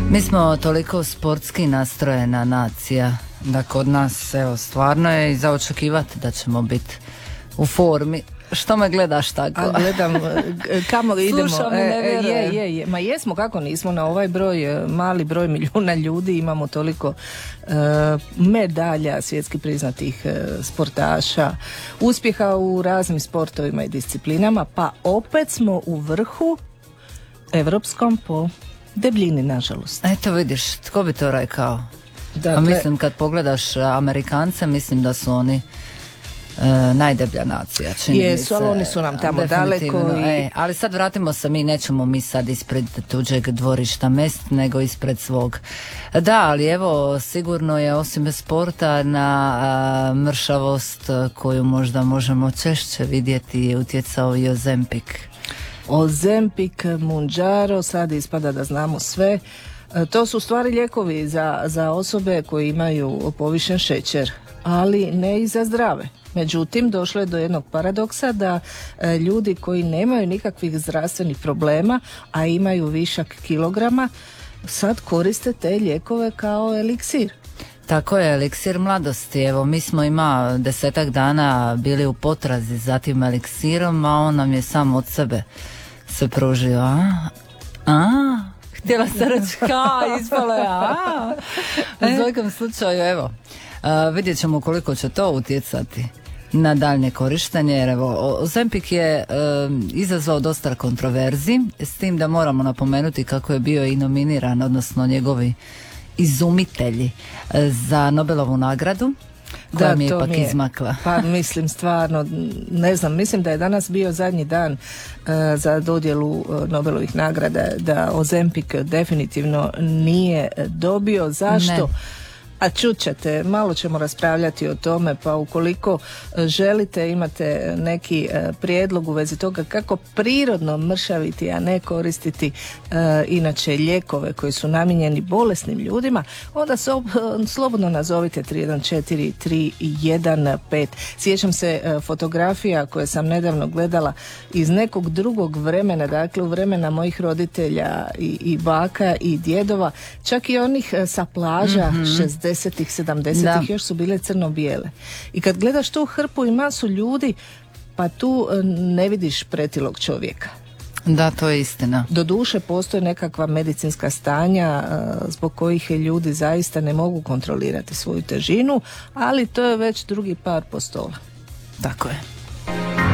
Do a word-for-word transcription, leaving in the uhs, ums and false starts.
Mi smo toliko sportski nastrojena nacija da kod nas evo stvarno je i za očekivati da ćemo biti u formi. Što me gledaš tako? A gledam kamo idemo. Slušam i ne vjerujem. Je, je, je. Ma jesmo, kako nismo na ovaj broj, mali broj milijuna ljudi, imamo toliko uh, medalja svjetski priznatih uh, sportaša, uspjeha u raznim sportovima i disciplinama, pa opet smo u vrhu evropskom po debljini, nažalost. Eto vidiš, tko bi to rekao? Dakle, A mislim kad pogledaš Amerikance, mislim da su oni E, najdeblja nacija, čini jesu, mi se. ali oni su nam tamo daleko i... e, ali sad vratimo se, mi nećemo mi sad ispred tuđeg dvorišta mest, nego ispred svog. Da, ali evo sigurno je osim sporta na a, mršavost koju možda možemo češće vidjeti je utjecao i Ozempik. Ozempik, Mounjaro, sad ispada da znamo sve. E, to su stvari lijekovi za, za osobe koji imaju povišen šećer, ali ne i za zdrave. Međutim, došlo je do jednog paradoksa da e, ljudi koji nemaju nikakvih zdravstvenih problema, a imaju višak kilograma, sad koriste te lijekove kao eliksir. Tako je, eliksir mladosti. Evo, mi smo ima desetak dana bili u potrazi za tim eliksirom, a on nam je sam od sebe se pružio. A? A? Htjela se reći ka, ispalo je a? U svakom slučaju, evo, a, vidjet ćemo koliko će to utjecati na daljnje korištenje, jer evo, Ozempik je e, izazvao dosta kontroverzi, s tim da moramo napomenuti kako je bio i nominiran, odnosno njegovi izumitelji e, za Nobelovu nagradu, koja da, mi je to ipak mi je, izmakla. Pa mislim stvarno, ne znam, mislim da je danas bio zadnji dan uh, za dodjelu uh, Nobelovih nagrada, da Ozempik definitivno nije dobio. Zašto? Ne. A čut ćete, malo ćemo raspravljati o tome, pa ukoliko želite, imate neki uh, prijedlog u vezi toga kako prirodno mršaviti, a ne koristiti uh, inače lijekove koji su namijenjeni bolesnim ljudima, onda so, uh, slobodno nazovite tri jedan četiri tri jedan pet. Sjećam se uh, fotografija koje sam nedavno gledala iz nekog drugog vremena, dakle u vremena mojih roditelja i, i baka i djedova, čak i onih uh, sa plaža mm-hmm. šezdesetih, sedamdesetih još su bile crno-bijele. I kad gledaš tu hrpu i masu ljudi, pa tu ne vidiš pretilog čovjeka. Da, to je istina. Doduše postoje nekakva medicinska stanja zbog kojih ljudi zaista ne mogu kontrolirati svoju težinu, ali to je već drugi par postola. Tako je.